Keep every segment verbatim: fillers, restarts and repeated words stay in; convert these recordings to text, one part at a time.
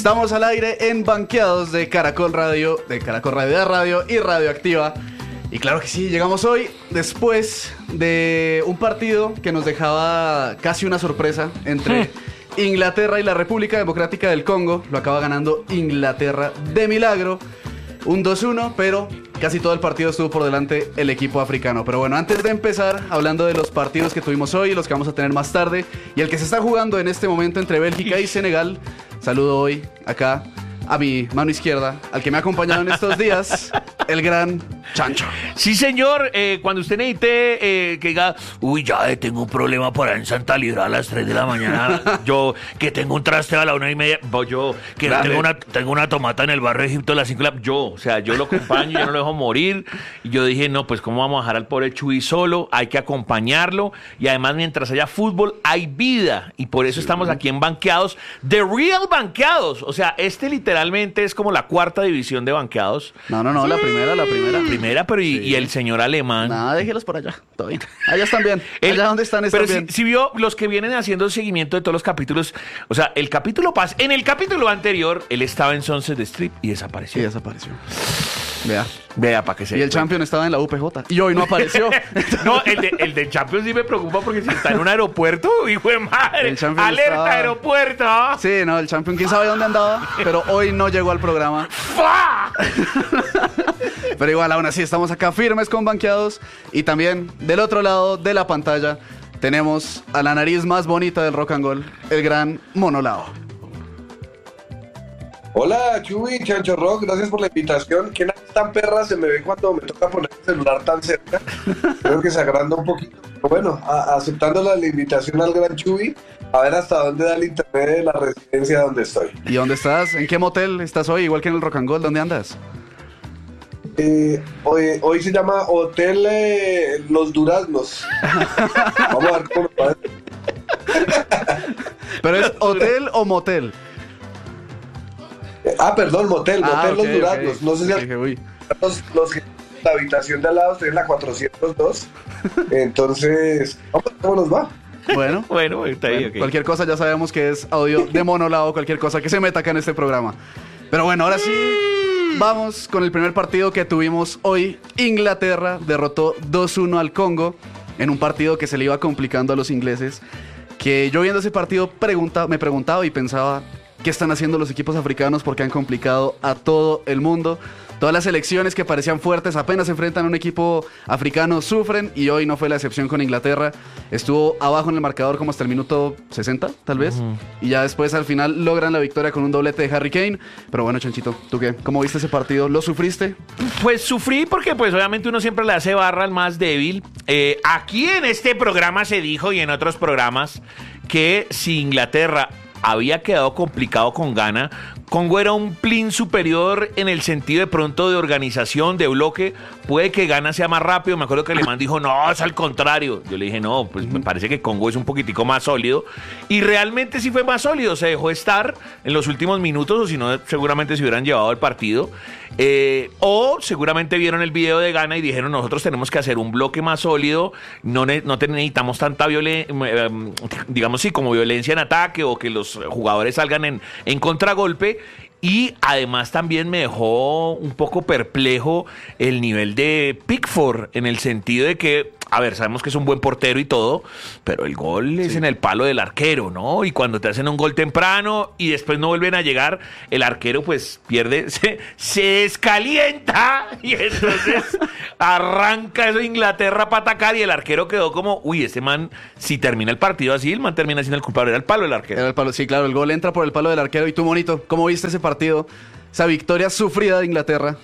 Estamos al aire en Banqueados de Caracol Radio, de Caracol Radio de Radio y Radioactiva. Y claro que sí, llegamos hoy después de un partido que nos dejaba casi una sorpresa entre Inglaterra y la República Democrática del Congo. Lo acaba ganando Inglaterra de milagro, un dos uno, pero casi todo el partido estuvo por delante el equipo africano. Pero bueno, antes de empezar, hablando de los partidos que tuvimos hoy y los que vamos a tener más tarde, y el que se está jugando en este momento entre Bélgica y Senegal, saludo hoy acá a mi mano izquierda, al que me ha acompañado en estos días, el gran Chancho. Sí, señor, eh, cuando usted necesite eh, que diga, uy, ya eh, tengo un problema para en Santa Libra a las tres de la mañana, yo que tengo un traste a la una y media, yo que tengo una, tengo una tomata en el barrio de Egipto a las cinco, yo, o sea, yo lo acompaño, yo no lo dejo morir, y yo dije, no, pues cómo vamos a dejar al pobre Chuy solo, hay que acompañarlo, y además mientras haya fútbol, hay vida, y por eso sí. Estamos aquí en Banqueados, The Real Banqueados, o sea, este literalmente es como la cuarta división de Banqueados. No, no, no, sí. la primera, la primera. Primera, pero y, sí. y el señor alemán. Nada, déjelos por allá, todo bien. Allá están bien. El, allá donde están están pero bien. Si, si vio los que vienen haciendo el seguimiento de todos los capítulos, o sea, el capítulo pas, en el capítulo anterior, él estaba en Sunset Strip y desapareció. Y desapareció. Vea. Vea, para que se... Y el Champion estaba en la U P J. Y hoy no apareció. No, el de, el de Champions sí me preocupa porque si está en un aeropuerto, hijo de madre. ¡Alerta, estaba... aeropuerto! Sí, no, el Champion, quién sabe dónde andaba, pero hoy no llegó al programa. Pero igual, aún así, estamos acá firmes con Banqueados. Y también, del otro lado de la pantalla, tenemos a la nariz más bonita del rock and roll, el gran Monolao. Hola, Chuy, Chancho Rock, gracias por la invitación. ¿Qué nada tan perra se me ve cuando me toca poner el celular tan cerca? Creo que se agranda un poquito. Pero bueno, a, aceptando la, la invitación al gran Chuy, a ver hasta dónde da el internet de la residencia donde estoy. ¿Y dónde estás? ¿En qué motel estás hoy? Igual que en el Rock and Roll, ¿dónde andas? Eh, hoy, hoy se llama Hotel eh, Los Duraznos. Vamos a ver cómo lo va. ¿Pero es hotel o motel? Ah, perdón, motel, motel ah, okay, Los Duraznos. Okay. No sé si okay, uy. los, los, la habitación de al lado estoy en la cuatrocientos dos. Entonces, vamos a ver cómo nos va. Bueno, bueno, está ahí, bueno okay. Cualquier cosa ya sabemos que es audio de Monolao, cualquier cosa que se meta acá en este programa. Pero bueno, ahora sí, vamos con el primer partido que tuvimos hoy. Inglaterra derrotó dos uno al Congo en un partido que se le iba complicando a los ingleses. Que yo viendo ese partido pregunta, me preguntaba y pensaba, ¿qué están haciendo los equipos africanos? Porque han complicado a todo el mundo. Todas las selecciones que parecían fuertes apenas se enfrentan a un equipo africano sufren, y hoy no fue la excepción con Inglaterra. Estuvo abajo en el marcador como hasta el minuto sesenta, tal vez. Uh-huh. Y ya después al final logran la victoria con un doblete de Harry Kane. Pero bueno, Chanchito, ¿tú qué? ¿Cómo viste ese partido? ¿Lo sufriste? Pues sufrí porque pues obviamente uno siempre le hace barra al más débil. Eh, aquí en este programa se dijo, y en otros programas, que si Inglaterra había quedado complicado con Ghana, Congo era un plin superior en el sentido de pronto de organización, de bloque. Puede que Ghana sea más rápido. Me acuerdo que Alemán dijo, no, es al contrario. Yo le dije, no, pues me parece que Congo es un poquitico más sólido. Y realmente sí fue más sólido. Se dejó estar en los últimos minutos, o si no, seguramente se hubieran llevado el partido. Eh, o seguramente vieron el video de Ghana y dijeron, nosotros tenemos que hacer un bloque más sólido. No, ne- no necesitamos tanta violencia, eh, digamos sí, como violencia en ataque, o que los jugadores salgan en, en contragolpe. Y además también me dejó un poco perplejo el nivel de Pickford, en el sentido de que, a ver, sabemos que es un buen portero y todo, pero el gol es sí. en el palo del arquero, ¿no? Y cuando te hacen un gol temprano y después no vuelven a llegar, el arquero pues pierde, se, se descalienta y entonces arranca eso Inglaterra para atacar, y el arquero quedó como, uy, este man, si termina el partido así, el man termina siendo el culpable. Era el palo del arquero. Era el palo, sí, claro, el gol entra por el palo del arquero. Y tú, Monito, ¿cómo viste ese partido? partido, esa victoria sufrida de Inglaterra?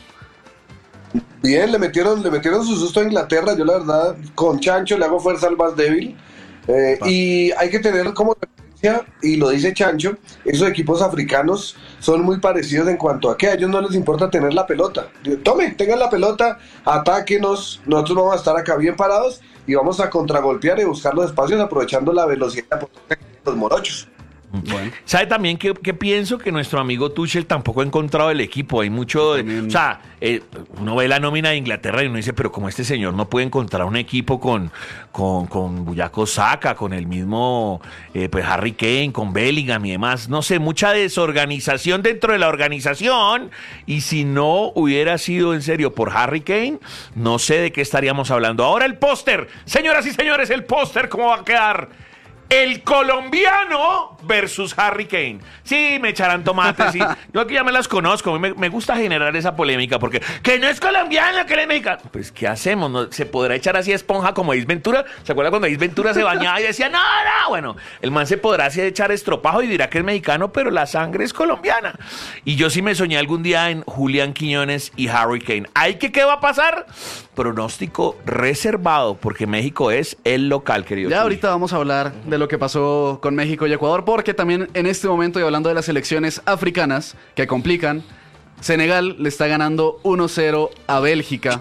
Bien, le metieron, le metieron su susto a Inglaterra. Yo la verdad, con Chancho le hago fuerza al más débil. Eh, y hay que tener como referencia, y lo dice Chancho, esos equipos africanos son muy parecidos en cuanto a que a ellos no les importa tener la pelota. Tome, tengan la pelota, atáquenos, nosotros vamos a estar acá bien parados y vamos a contragolpear y buscar los espacios aprovechando la velocidad de los morochos. Bueno. ¿Sabe también que, que pienso que nuestro amigo Tuchel tampoco ha encontrado el equipo? Hay mucho... de- o sea, eh, uno ve la nómina de Inglaterra y uno dice, pero como este señor no puede encontrar un equipo con, con, con Buyaco Saka, con el mismo eh, pues Harry Kane, con Bellingham y demás. No sé, mucha desorganización dentro de la organización. Y si no hubiera sido en serio por Harry Kane, no sé de qué estaríamos hablando. Ahora el póster. Señoras y señores, el póster, ¿cómo va a quedar? El colombiano versus Harry Kane. Sí, me echarán tomates, sí. Yo aquí ya me las conozco. Me, me gusta generar esa polémica porque que no es colombiano, que él es mexicano. Pues, ¿qué hacemos? ¿No? ¿Se podrá echar así esponja como Ace Ventura? ¿Se acuerda cuando Ace Ventura se bañaba y decía, no, no? Bueno, el man se podrá así echar estropajo y dirá que es mexicano, pero la sangre es colombiana. Y yo sí me soñé algún día en Julián Quiñones y Harry Kane. ¿Ahí que qué va a pasar? Pronóstico reservado, porque México es el local, querido. Ya Chuy. ahorita vamos a hablar de lo que pasó con México y Ecuador, porque también en este momento, y hablando de las selecciones africanas que complican, Senegal le está ganando uno cero a Bélgica.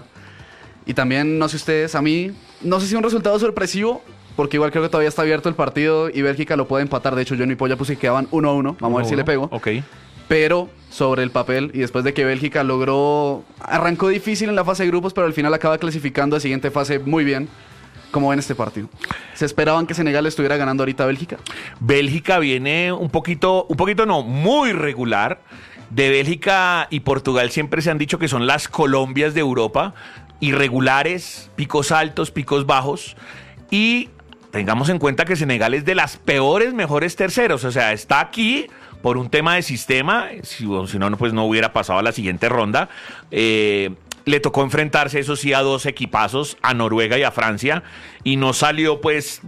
Y también, no sé ustedes, a mí, no sé si un resultado sorpresivo, porque igual creo que todavía está abierto el partido y Bélgica lo puede empatar. De hecho, yo en mi polla puse que quedaban uno a uno. Vamos a ver si le pego. Ok. Pero sobre el papel, y después de que Bélgica logró, arrancó difícil en la fase de grupos, pero al final acaba clasificando a siguiente fase muy bien. ¿Cómo ven este partido? ¿Se esperaban que Senegal estuviera ganando ahorita a Bélgica? Bélgica viene un poquito, un poquito no, muy regular. De Bélgica y Portugal siempre se han dicho que son las Colombias de Europa, irregulares, picos altos, picos bajos. Y tengamos en cuenta que Senegal es de las peores, mejores terceros. O sea, está aquí por un tema de sistema. Si, si no, pues no hubiera pasado a la siguiente ronda. Eh... Le tocó enfrentarse, eso sí, a dos equipazos, a Noruega y a Francia, y no salió pues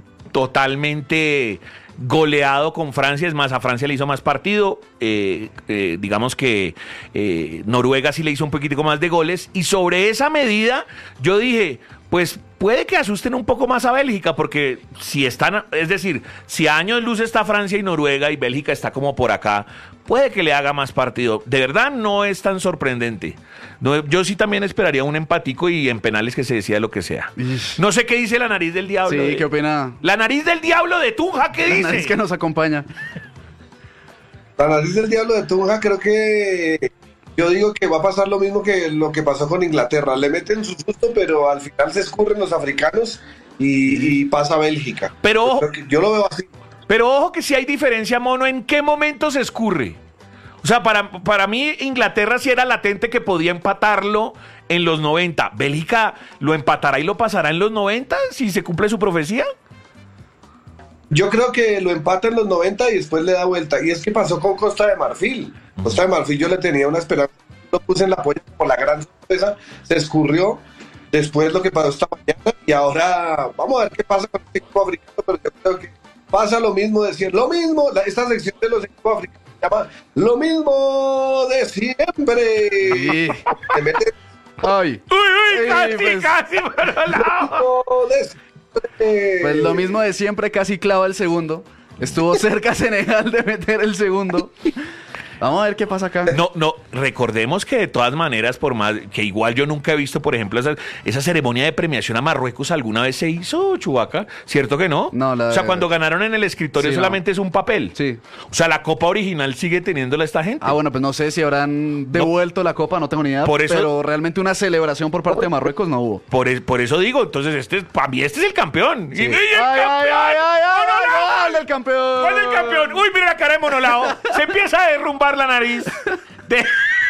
totalmente goleado con Francia. Es más, a Francia le hizo más partido, eh, eh, digamos que eh, Noruega sí le hizo un poquitico más de goles, y sobre esa medida yo dije, pues puede que asusten un poco más a Bélgica, porque si están, es decir, si a años luz está Francia y Noruega y Bélgica está como por acá, puede que le haga más partido. De verdad no es tan sorprendente. No, yo sí también esperaría un empatico y en penales que se decida lo que sea. Ish. No sé qué dice la nariz del diablo. Sí, de- ¿qué opina? La nariz del diablo de Tunja, ¿qué dice? Es que nos acompaña. La nariz del diablo de Tunja, creo que yo digo que va a pasar lo mismo que lo que pasó con Inglaterra. Le meten su susto, pero al final se escurren los africanos y, y pasa Bélgica. Pero ojo, Creo que yo lo veo así. pero ojo que si hay diferencia, Mono, ¿en qué momento se escurre? O sea, para, para mí Inglaterra sí era latente que podía empatarlo en los noventa. ¿Bélgica lo empatará y lo pasará en los noventa si se cumple su profecía? Yo creo que lo empata en los noventa y después le da vuelta. Y es que pasó con Costa de Marfil. Costa de Marfil yo le tenía una esperanza. Lo puse en la polla por la gran sorpresa. Se escurrió. Después lo que pasó esta mañana. Y ahora vamos a ver qué pasa con este equipo africano. Pero yo creo que pasa lo mismo de siempre. Lo mismo. La, esta sección de los equipos africanos se llama Lo mismo de siempre. Sí. Se mete Ay. Uy, uy, Sí, casi, pues. casi, pero no. lo de siempre. Pues lo mismo de siempre, casi clava el segundo. Estuvo cerca Senegal de meter el segundo. Vamos a ver qué pasa acá. No, no, recordemos que de todas maneras, por más que igual yo nunca he visto, por ejemplo, esa, esa ceremonia de premiación a Marruecos alguna vez se hizo, Chubaca, ¿cierto que no? No, la O sea, de- cuando ganaron en el escritorio Sí, no. solamente es un papel. Sí. O sea, la copa original sigue teniéndola esta gente. Ah, bueno, pues no sé si habrán devuelto la copa, no tengo ni idea. Por eso- pero realmente una celebración por parte de Marruecos no hubo. Por, e- por eso digo, entonces, este, para mí este es el campeón. Sí. ¡Y, y el ¡Ay, campeón! ay, ay, ay, ay, ¡Monolao! gol del campeón! ¡Gol del campeón! ¡Uy, mira la cara de Monolao! Se empieza a derrumbar la nariz. De-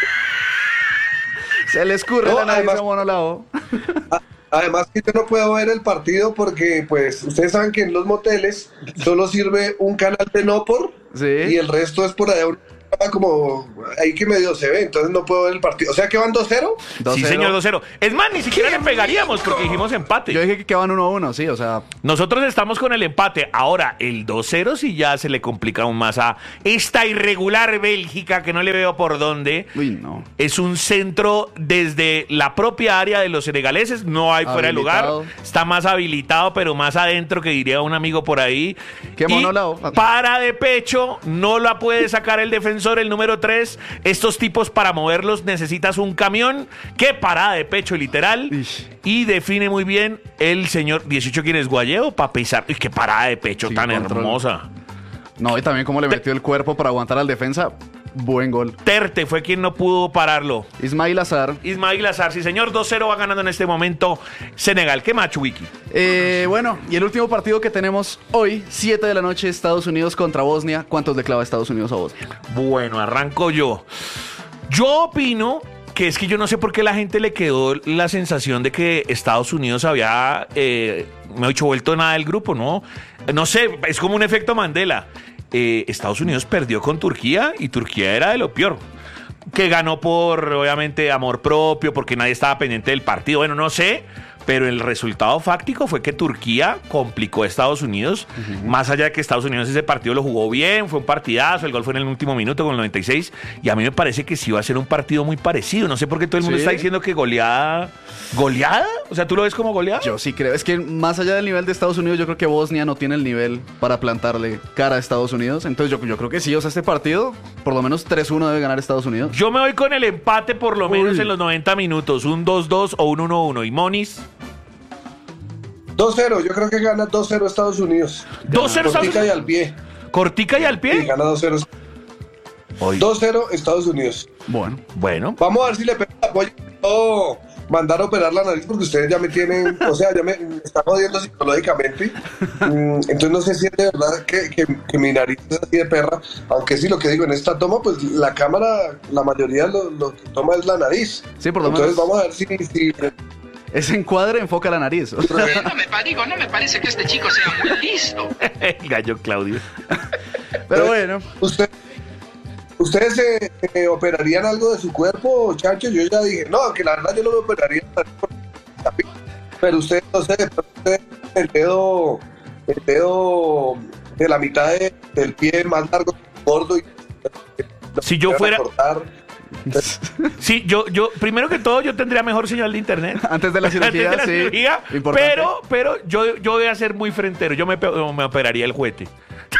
Se le escurre No, la nariz además- a Monolao. Además que yo no puedo ver el partido porque pues ustedes saben que en los moteles solo sirve un canal de Nopor Sí. y el resto es por allá un- como ahí que medio se ve, entonces no puedo ver el partido. O sea que van dos cero. dos Sí, cero. señor, dos cero. Es más, ni siquiera le pegaríamos porque dijimos empate. Yo dije que quedaban uno a uno, sí, o sea. Nosotros estamos con el empate. Ahora, el dos cero sí ya se le complica aún más a esta irregular Bélgica que no le veo por dónde. Uy, no. Es un centro desde la propia área de los senegaleses. No hay fuera de lugar. Habilitado. Está más habilitado, pero más adentro, que diría un amigo por ahí. Qué Y Monolao. para de pecho. No la puede sacar el defensor, el número tres. Estos tipos, para moverlos necesitas un camión. Qué parada de pecho, literal. Ish. Y define muy bien el señor dieciocho, ¿quién es? Guayeo, para pisar. Uy, qué parada de pecho Sí, tan control. hermosa. No, y también cómo le Te- metió el cuerpo para aguantar al defensa. Buen gol. Terte fue quien no pudo pararlo. Ismail Azar. Ismail Azar, sí señor, dos cero va ganando en este momento Senegal. ¿Qué macho, Wiki? Eh, bueno, y el último partido que tenemos hoy, siete de la noche, Estados Unidos contra Bosnia. ¿Cuántos le clava Estados Unidos a Bosnia? Bueno, arranco yo. Yo opino que es que yo no sé por qué la gente le quedó la sensación de que Estados Unidos había, eh, me ha dicho, vuelto nada del grupo, ¿no? No sé, es como un efecto Mandela. Eh, Estados Unidos perdió con Turquía y Turquía era de lo peor. Que ganó por, obviamente, amor propio, porque nadie estaba pendiente del partido. Bueno, no sé, pero el resultado fáctico fue que Turquía complicó a Estados Unidos. Uh-huh. Más allá de que Estados Unidos ese partido lo jugó bien, fue un partidazo, el gol fue en el último minuto con el noventa y seis. Y a mí me parece que sí va a ser un partido muy parecido. No sé por qué todo el mundo ¿Sí? está diciendo que goleada. ¿Goleada? O sea, ¿tú lo ves como goleada? Yo sí creo. Es que más allá del nivel de Estados Unidos, yo creo que Bosnia no tiene el nivel para plantarle cara a Estados Unidos. Entonces yo, yo creo que sí, o sea, este partido, por lo menos tres uno debe ganar Estados Unidos. Yo me voy con el empate por lo menos Uy. en los noventa minutos. Un dos dos o un uno uno. ¿Y Monis? dos cero, yo creo que gana dos cero Estados Unidos. dos cero Cortica y al pie. ¿Cortica y al pie? Sí, gana dos cero. dos cero Estados Unidos. Bueno. Bueno. Vamos a ver si le pega el apoyo. Oh, mandar a operar la nariz porque ustedes ya me tienen, o sea, ya me, me están jodiendo psicológicamente. Mm, entonces no sé si es de verdad que, que, que mi nariz es así de perra. Aunque sí, lo que digo, en esta toma, pues la cámara, la mayoría lo, lo que toma es la nariz. Sí, por lo entonces menos. vamos a ver si... si Ese encuadre enfoca la nariz. No me, digo, no me parece que este chico sea muy listo. El gallo Claudio. Pero bueno. ¿Usted, ¿Ustedes se eh, operarían algo de su cuerpo, Chancho? Yo ya dije, no, que la verdad yo no me operaría. Pero ustedes, no sé, usted, el dedo, el dedo de la mitad de, del pie más largo, gordo. Y, si yo fuera... Cortar. Sí, yo, yo, primero que todo, yo tendría mejor señal de internet. Antes de la cirugía, Antes de la sí. cirugía, pero, pero yo, yo voy a ser muy frentero. Yo me, me operaría el juguete.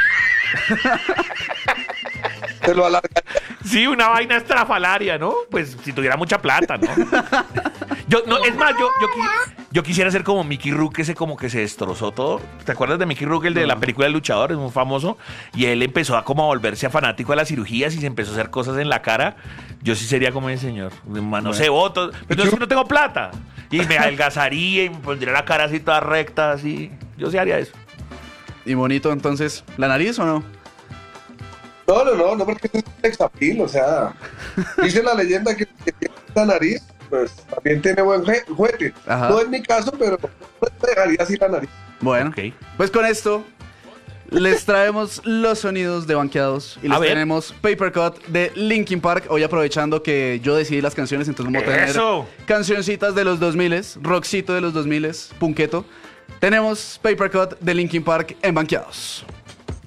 Se lo alarga. Sí, una vaina estrafalaria, ¿no? Pues si tuviera mucha plata, ¿no? Yo, no, es más, yo, yo, yo quisiera ser como Mickey Rourke, ese como que se destrozó todo. ¿Te acuerdas de Mickey Rourke, el de la película El Luchador? Es muy famoso. Y él empezó a como a volverse a fanático de las cirugías y se empezó a hacer cosas en la cara. Yo sí sería como ese señor. No sé, votos. Pero yo no tengo plata. Y me adelgazaría y me pondría la cara así toda recta, así. Yo sí haría eso. ¿Y bonito entonces? ¿La nariz o no? No, no, no, no, porque es sex appeal, o sea, dice la leyenda que, que tiene la nariz, pues también tiene buen juguete. No es mi caso, pero no dejaría así la nariz. Bueno, okay. Pues con esto les traemos los sonidos de Banqueados y les tenemos Paper Cut de Linkin Park. Hoy aprovechando que yo decidí las canciones, entonces vamos a tener ¡Eso! Cancioncitas de los dos mil, rockcito de los dos mil, punketo. Tenemos Paper Cut de Linkin Park en Banqueados.